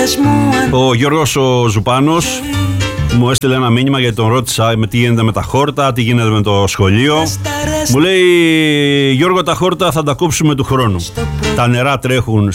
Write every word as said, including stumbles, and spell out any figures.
Ο Γιώργος ο Ζουπάνος μου έστειλε ένα μήνυμα γιατί τον ρώτησα με τι γίνεται με τα χόρτα, τι γίνεται με το σχολείο. Μου λέει, Γιώργο, τα χόρτα θα τα κόψουμε του χρόνου. Τα νερά τρέχουν